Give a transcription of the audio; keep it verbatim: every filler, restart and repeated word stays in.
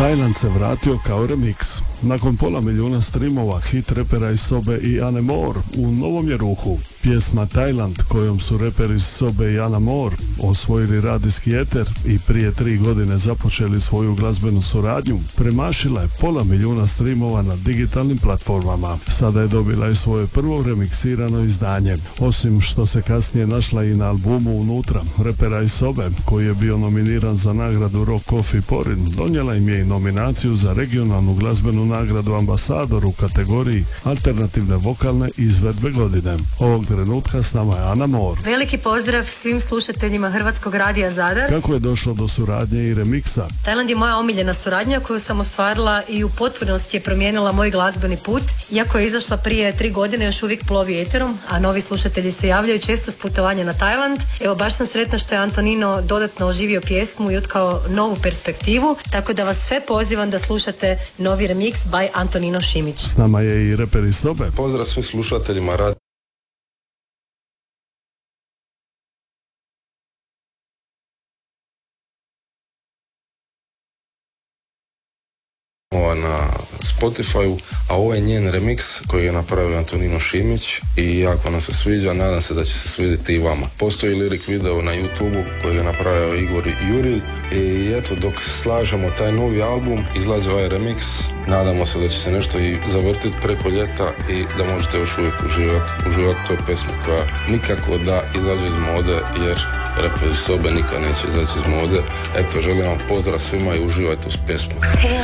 Tajland se vratio kao remix. Nakon pola milijuna streamova, hit repera iz Sobe i Ane Moore u novom je ruhu. Pjesma Tajland, kojom su reperi iz Sobe i Ana Moore osvojili radijski eter i prije tri godine započeli svoju glazbenu suradnju, premašila je pola milijuna streamova na digitalnim platformama. Sada je dobila i svoje prvo remiksirano izdanje. Osim što se kasnije našla i na albumu Unutra repera iz Sobe, koji je bio nominiran za nagradu Rock Coffee Porin, donijela im je i nominaciju za regionalnu glazbenu nagradu Ambasador u kategoriji alternativne vokalne izvedbe godine. Ovog trenutka s nama je Ana Moore. Veliki pozdrav svim slušateljima Hrvatskog radija Zadar. Kako je došlo do suradnje i remiksa? Tajland je moja omiljena suradnja koju sam ostvarila i u potpunosti je promijenila moj glazbeni put. Iako je izašla prije tri godine, još uvijek plovi eterom, a novi slušatelji se javljaju često s putovanja na Tajland. Evo, baš sam sretna što je Antonino dodatno oživio pjesmu i utkao novu perspektivu, tako da vas sve pozivam da slušate novi remix by Antonino Šimić. S nama je i reper iz Sobe. Pozdrav svim slušateljima rad. Na Spotify-u, a ovo je njen remix koji je napravio Antonino Šimić i jako nam se sviđa, nadam se da će se svidjeti i vama. Postoji lirik video na YouTube koji je napravio Igor Juril i eto, dok slažemo taj novi album, izlazi ovaj remix, nadamo se da će se nešto i zavrtiti preko ljeta i da možete još uvijek uživati uživati toj pesmi koja nikako da izađe iz mode, jer reper iz Sobe nikad neće izaći iz mode. Eto, želim vam pozdrav svima i uživajte uz pesmu.